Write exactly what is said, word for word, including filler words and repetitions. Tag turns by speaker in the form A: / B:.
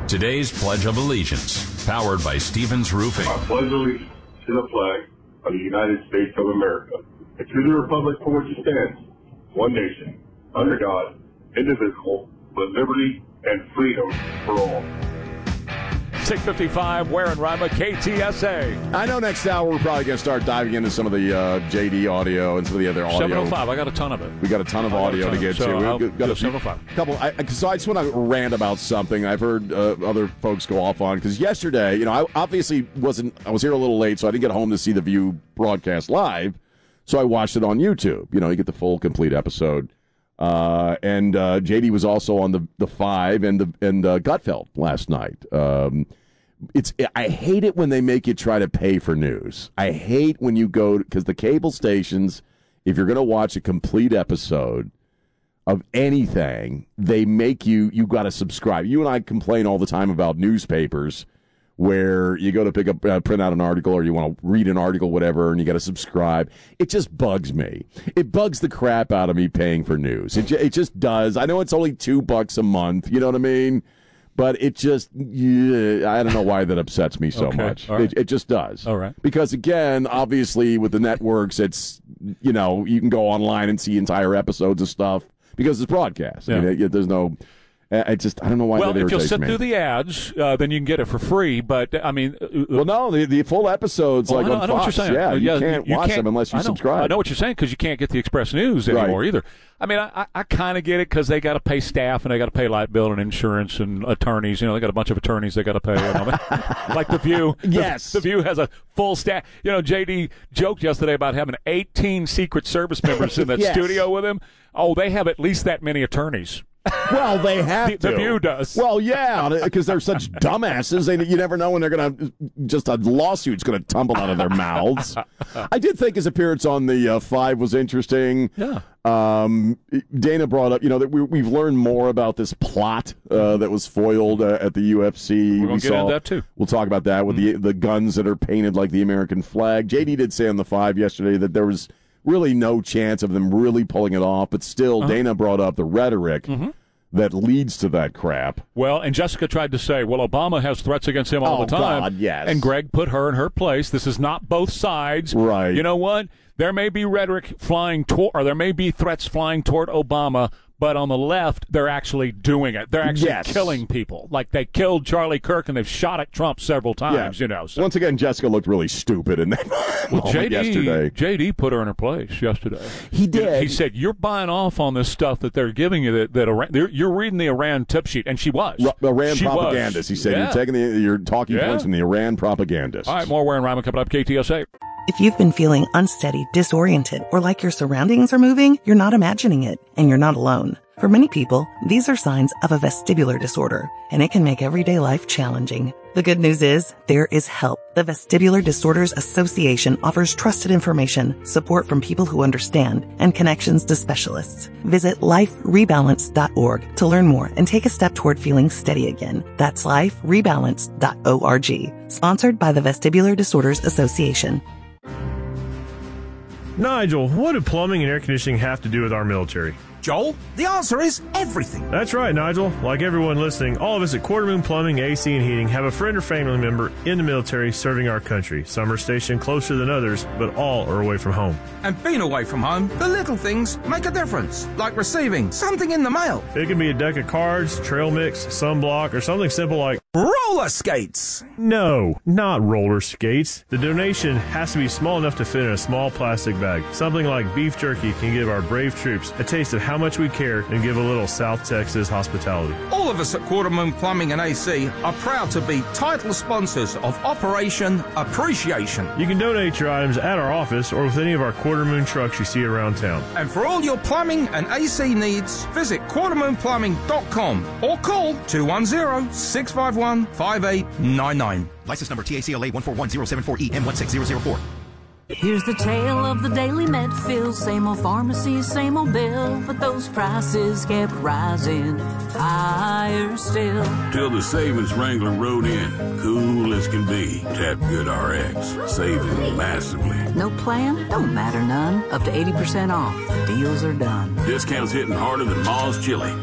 A: Today's Pledge of Allegiance, powered by Stevens Roofing.
B: I pledge allegiance to the flag of the United States of America and to the republic for which it stands, one nation, under God, indivisible, with liberty and freedom for all.
C: six fifty-five, Ware and Rima, K T S A.
D: I know next hour we're probably going to start diving into some of the uh, J D audio and some of the other audio.
C: seven oh five, I got a ton of it.
D: We got a ton of
C: I
D: audio
C: ton
D: to get
C: so
D: to.
C: I'll
D: We've got
C: do
D: a few,
C: seven oh five.
D: couple. I, so I just want to rant about something I've heard uh, other folks go off on, because yesterday, you know, I obviously wasn't. I was here a little late, so I didn't get home to see the View broadcast live. So I watched it on YouTube. You know, you get the full, complete episode. Uh, and uh, J D was also on the the five and the and uh, Gutfeld last night. Um, It's. I hate it when they make you try to pay for news. I hate when you go, because the cable stations, if you're going to watch a complete episode of anything, they make you, you got to subscribe. You and I complain all the time about newspapers where you go to pick up, uh, print out an article, or you want to read an article, whatever, and you got to subscribe. It just bugs me. It bugs the crap out of me paying for news. It, it just does. I know it's only two bucks a month. You know what I mean? But it just, yeah, I don't know why that upsets me so
C: okay.
D: much.
C: Right.
D: It, it just does.
C: All right.
D: Because, again, obviously with the networks, it's, you know, you can go online and see entire episodes of stuff because it's broadcast.
C: Yeah.
D: I mean, it, there's no, I just, I don't know why
C: well,
D: that irritates me.
C: Well, if you'll sit through the ads, uh, then you can get it for free. But, I mean. Uh,
D: well, no, the, the full episodes,
C: well,
D: like
C: I know,
D: on
C: I know
D: Fox,
C: what you're saying.
D: yeah,
C: uh,
D: you
C: yeah,
D: can't
C: you
D: watch
C: can't,
D: them unless you
C: I know,
D: subscribe.
C: I know what you're saying, because you can't get the Express News anymore
D: right.
C: either. I mean, I, I, I kind of get it, because they got to pay staff, and they got to pay light bill and insurance and attorneys. You know, they got a bunch of attorneys they got to pay. You know? Like The View.
D: Yes.
C: The, the View has a full staff. You know, J D joked yesterday about having eighteen Secret Service members in that
D: yes.
C: studio with him. Oh, they have at least that many attorneys.
D: Well, they have
C: the,
D: to.
C: The View does.
D: Well, yeah, because they're such dumbasses. They, you never know when they're going to, just a lawsuit's going to tumble out of their mouths. I did think his appearance on the uh, Five was interesting.
C: Yeah.
D: Um, Dana brought up, you know, that we, we've learned more about this plot uh, that was foiled uh, at the U F C.
C: We're going to get
D: saw,
C: into that, too.
D: We'll talk about that with mm-hmm. the the guns that are painted like the American flag. J D did say on the Five yesterday that there was really no chance of them really pulling it off, but still, uh-huh. Dana brought up the rhetoric mm-hmm. that leads to that crap.
C: Well, and Jessica tried to say, well, Obama has threats against him all
D: oh,
C: the time.
D: God, yes.
C: And Greg put her in her place. This is not both sides.
D: Right.
C: You know what? There may be rhetoric flying toward, or there may be threats flying toward Obama, but on the left, they're actually doing it. They're actually
D: yes.
C: killing people. Like they killed Charlie Kirk, and they've shot at Trump several times,
D: yeah.
C: you know. So.
D: Once again, Jessica looked really stupid in that
C: well,
D: moment
C: J D,
D: yesterday.
C: J D put her in her place yesterday.
D: He did.
C: He, he said, you're buying off on this stuff that they're giving you, that, that Iran, you're reading the Iran tip sheet, and she was.
D: R- Iran
C: she
D: propagandists.
C: Was.
D: He said,
C: yeah.
D: you're taking the, you're talking
C: yeah.
D: points from the Iran propagandists.
C: All right, more Ware and Rima coming up, K T S A.
E: If you've been feeling unsteady, disoriented, or like your surroundings are moving, you're not imagining it, and you're not alone. For many people, these are signs of a vestibular disorder, and it can make everyday life challenging. The good news is, there is help. The Vestibular Disorders Association offers trusted information, support from people who understand, and connections to specialists. Visit life rebalance dot org to learn more and take a step toward feeling steady again. That's life rebalance dot org. Sponsored by the Vestibular Disorders Association.
F: Nigel, what do plumbing and air conditioning have to do with our military?
G: Joel, the answer is everything.
F: That's right, Nigel. Like everyone listening, all of us at Quarter Moon Plumbing, A C, and Heating have a friend or family member in the military serving our country. Some are stationed closer than others, but all are away from home.
G: And being away from home, the little things make a difference, like receiving something in the mail.
F: It can be a deck of cards, trail mix, sunblock, or something simple like
G: roller skates.
F: No, not roller skates. The donation has to be small enough to fit in a small plastic bag. Something like beef jerky can give our brave troops a taste of how much we care and give a little South Texas hospitality.
G: All of us at Quarter Moon Plumbing and A C are proud to be title sponsors of Operation Appreciation.
F: You can donate your items at our office or with any of our Quarter Moon trucks you see around town.
G: And for all your plumbing and A C needs, visit quarter moon plumbing dot com or call two one zero, six five one, five eight nine nine.
H: License number T A C L A one four one zero seven four E M one six zero zero four.
I: Here's the tale of the daily med fill. Same old pharmacy, same old bill, but those prices kept rising higher still.
J: Till the savings Wrangler rode in, cool as can be. Tap Good R X, saving massively.
I: No plan? Don't matter none. Up to eighty percent off. The deals are done.
J: Discounts hitting harder than Ma's chili.